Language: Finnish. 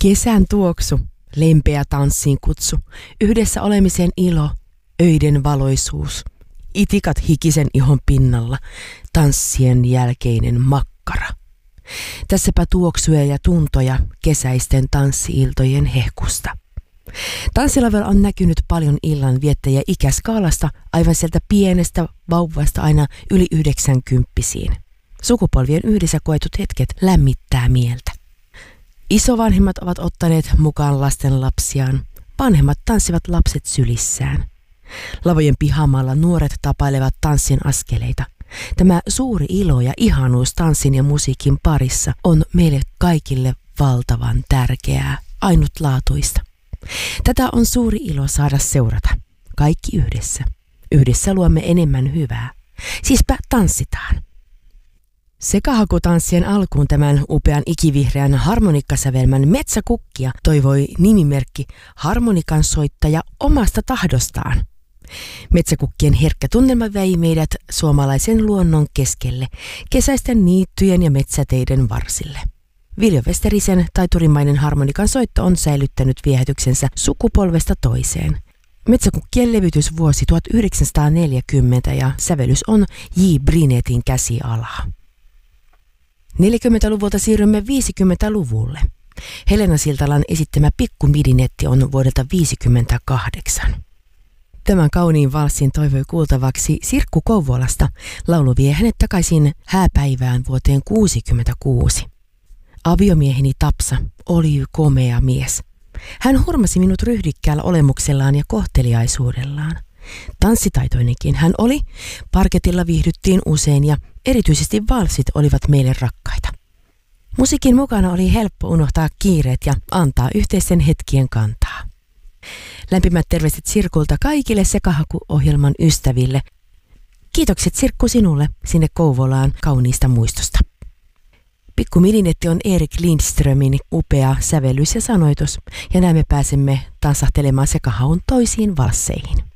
Kesän tuoksu, lempeä tanssiin kutsu, yhdessä olemisen ilo, öiden valoisuus, itikat hikisen ihon pinnalla, tanssien jälkeinen makkara. Tässäpä tuoksuja ja tuntoja kesäisten tanssiiltojen hehkusta. Tanssilavalla on näkynyt paljon illan viettäjiä ikäskaalasta aivan sieltä pienestä vauvasta aina yli 90-vuotiaisiin. Sukupolvien yhdessä koetut hetket lämmittää mieltä. Isovanhemmat ovat ottaneet mukaan lasten lapsiaan. Vanhemmat tanssivat lapset sylissään. Lavojen pihamaalla nuoret tapailevat tanssin askeleita. Tämä suuri ilo ja ihanuus tanssin ja musiikin parissa on meille kaikille valtavan tärkeää, ainutlaatuista. Tätä on suuri ilo saada seurata. Kaikki yhdessä. Yhdessä luomme enemmän hyvää. Siispä tanssitaan. Sekahakutanssien alkuun tämän upean ikivihreän harmonikkasävelmän Metsäkukkia toivoi nimimerkki harmonikan soittaja omasta tahdostaan. Metsäkukkien herkkä tunnelma vei meidät suomalaisen luonnon keskelle, kesäisten niittyjen ja metsäteiden varsille. Viljo Westerisen taiturimainen harmonikan soitto on säilyttänyt viehätyksensä sukupolvesta toiseen. Metsäkukkien levytys vuosi 1940 ja sävellys on J. Brinetin käsialaa. 40-luvulta siirrymme 50-luvulle. Helena Siltalan esittämä Pikkumidinetti on vuodelta 1958. Tämän kauniin valssin toivoi kuultavaksi Sirkku Kouvolasta. Laulu vie hänet takaisin hääpäivään vuoteen 1966. Aviomieheni Tapsa oli komea mies. Hän hurmasi minut ryhdikkäällä olemuksellaan ja kohteliaisuudellaan. Tanssitaitoinenkin hän oli. Parketilla viihdyttiin usein ja erityisesti valssit olivat meille rakkaita. Musiikin mukana oli helppo unohtaa kiireet ja antaa yhteisten hetkien kantaa. Lämpimät terveiset Sirkulta kaikille Sekahaku-ohjelman ystäville. Kiitokset Sirkku sinulle sinne Kouvolaan kauniista muistosta. Pikkumidinetti on Erik Lindströmin upea sävellys ja sanoitus, ja näin me pääsemme tansahtelemaan Sekahaun toisiin valsseihin.